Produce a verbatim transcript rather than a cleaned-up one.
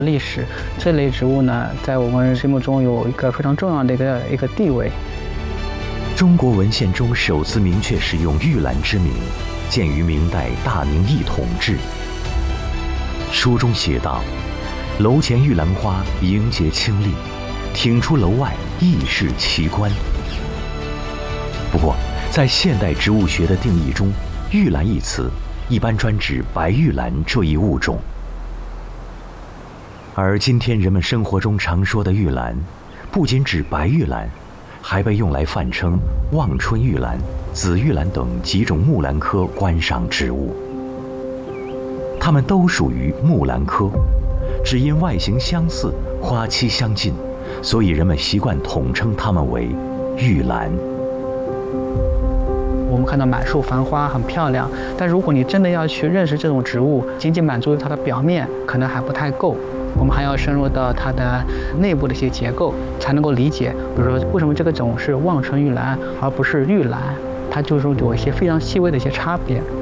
历史，这类植物呢，在我们心目中有一个非常重要的一个一个地位。 中国文献中首次明确使用玉兰之名，见于明代大明驿统志。书中写道：“楼前玉兰花迎洁清丽，挺出楼外亦是奇观。”不过，在现代植物学的定义中，玉兰一词一般专指白玉兰这一物种。而今天人们生活中常说的玉兰，不仅指白玉兰，还被用来泛称望春玉兰、紫玉兰等几种木兰科观赏植物。它们都属于木兰科，只因外形相似、花期相近，所以人们习惯统称它们为玉兰。 我们看到满树繁花很漂亮，但如果你真的要去认识这种植物，仅仅满足于它的表面可能还不太够，我们还要深入到它的内部的一些结构，才能够理解，比如说为什么这个种是望春玉兰而不是玉兰，它就是有一些非常细微的一些差别。